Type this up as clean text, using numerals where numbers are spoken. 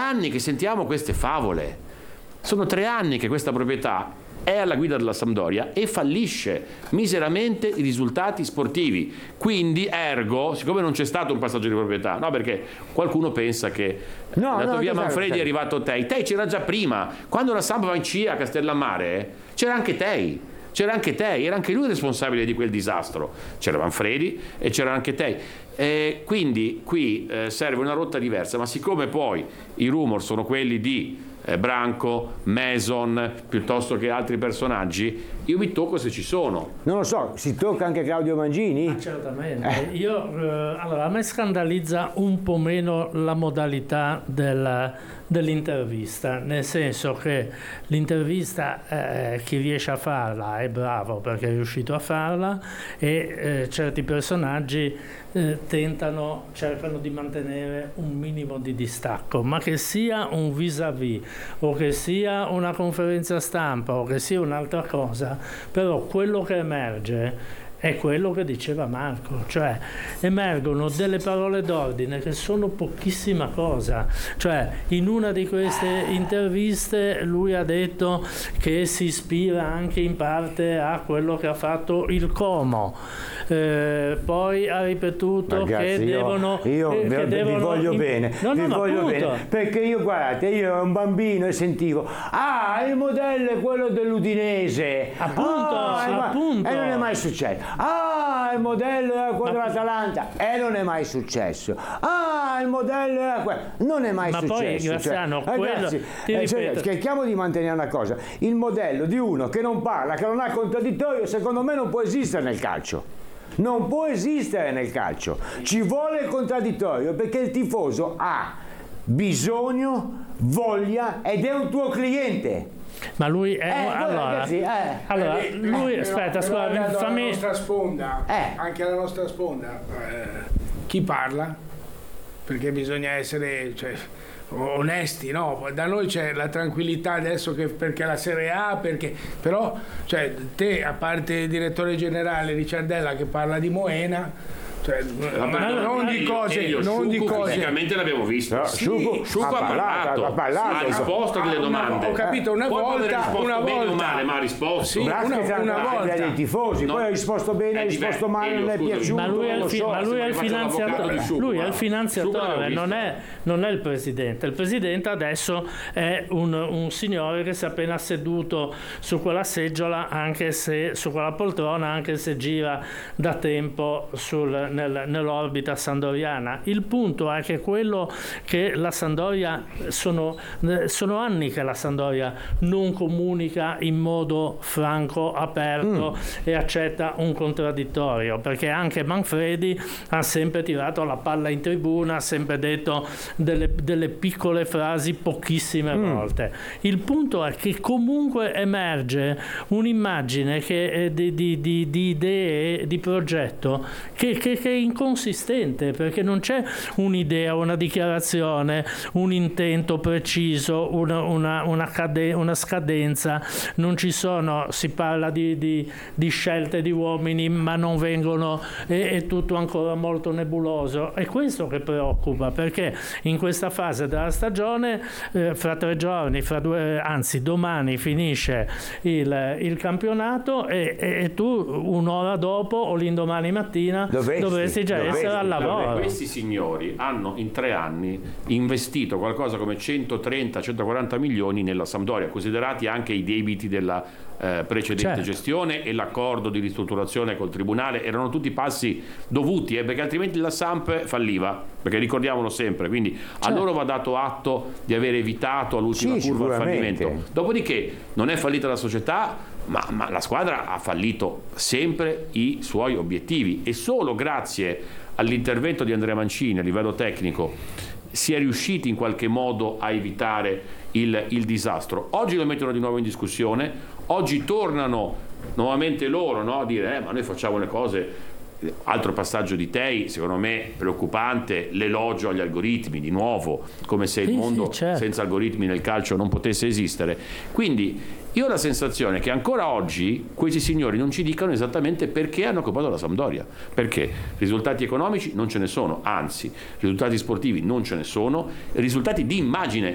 anni che sentiamo queste favole. Sono 3 anni che questa proprietà è alla guida della Sampdoria e fallisce miseramente i risultati sportivi. Quindi, ergo, siccome non c'è stato un passaggio di proprietà, no, perché qualcuno pensa che andato via Manfredi è arrivato Tei. Tei c'era già prima. Quando la Samp va in C a Castellammare, c'era anche Tei. Era anche lui responsabile di quel disastro. C'era Manfredi e c'era anche Tei. Quindi qui serve una rotta diversa, ma siccome poi i rumor sono quelli di Branco, Mason, piuttosto che altri personaggi, io mi tocco se ci sono. Non lo so, si tocca anche Claudio Mangini? Certamente. Allora, a me scandalizza un po' meno la modalità dell'intervista, nel senso che l'intervista chi riesce a farla è bravo perché è riuscito a farla e certi personaggi cercano di mantenere un minimo di distacco, ma che sia un vis-à-vis o che sia una conferenza stampa o che sia un'altra cosa, però quello che emerge è quello che diceva Marco, cioè emergono delle parole d'ordine che sono pochissima cosa. Cioè, in una di queste interviste lui ha detto che si ispira anche in parte a quello che ha fatto il Como. Poi ha ripetuto che vi voglio bene, perché io, guardate, io ero un bambino e sentivo il modello è quello dell'Udinese, appunto. E non è mai successo. Il modello era quello dell'Atalanta e non è mai successo. Il modello era quello, non è mai successo. Ma poi, Graziano, cerchiamo di mantenere una cosa: il modello di uno che non parla, che non ha contraddittorio, secondo me non può esistere nel calcio. Non può esistere nel calcio, ci vuole il contraddittorio, perché il tifoso ha bisogno, voglia ed è un tuo cliente. Ma lui è lui aspetta, scusa, fammi alla nostra sponda, anche alla nostra sponda, chi parla? Perché bisogna essere onesti, no? Da noi c'è la tranquillità adesso perché la Serie A, però te, a parte il direttore generale Ricciardella che parla di Moena, non di cose. Fisicamente l'abbiamo visto. Sciuco ha parlato, ha risposto delle domande. Ho capito, una volta bene o male, ma ha risposto. Sì, una volta dei tifosi, poi ha risposto bene, ha risposto male, non è piaciuto. Ma lui è il finanziatore, non è il presidente. Il presidente adesso è un signore che si è appena seduto su quella seggiola, anche se su quella poltrona, anche se gira da tempo nell'orbita sandoriana. Il punto è che quello che la Sampdoria sono anni che la Sampdoria non comunica in modo franco, aperto e accetta un contraddittorio, perché anche Manfredi ha sempre tirato la palla in tribuna, ha sempre detto delle piccole frasi pochissime volte. Il punto è che comunque emerge un'immagine che di idee, di progetto che è inconsistente, perché non c'è un'idea, una dichiarazione, un intento preciso, una scadenza, non ci sono, si parla di scelte di uomini ma non vengono, è tutto ancora molto nebuloso. È questo che preoccupa, perché in questa fase della stagione fra 3 giorni, domani finisce il campionato e tu un'ora dopo o l'indomani mattina dovresti già essere al lavoro. Questi signori hanno in 3 anni investito qualcosa come 130-140 milioni nella Sampdoria, considerati anche i debiti della precedente gestione e l'accordo di ristrutturazione col tribunale. Erano tutti passi dovuti, perché altrimenti la Samp falliva, perché ricordiamolo sempre. Quindi a loro va dato atto di aver evitato all'ultima curva il fallimento. Dopodiché non è fallita la società, ma la squadra ha fallito sempre i suoi obiettivi, e solo grazie all'intervento di Andrea Mancini a livello tecnico si è riusciti in qualche modo a evitare il disastro. Oggi lo mettono di nuovo in discussione, oggi tornano nuovamente loro, no, a dire ma noi facciamo le cose. Altro passaggio di Tei, secondo me preoccupante, l'elogio agli algoritmi, di nuovo, come se il mondo senza algoritmi nel calcio non potesse esistere. Quindi io ho la sensazione che ancora oggi questi signori non ci dicano esattamente perché hanno occupato la Sampdoria, perché risultati economici non ce ne sono, anzi risultati sportivi non ce ne sono, risultati di immagine